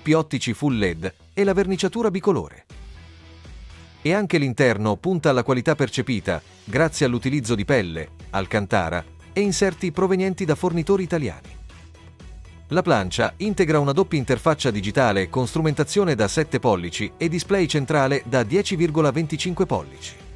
sviluppi ottici full LED e la verniciatura bicolore. E anche l'interno punta alla qualità percepita grazie all'utilizzo di pelle, alcantara e inserti provenienti da fornitori italiani. La plancia integra una doppia interfaccia digitale con strumentazione da 7 pollici e display centrale da 10,25 pollici.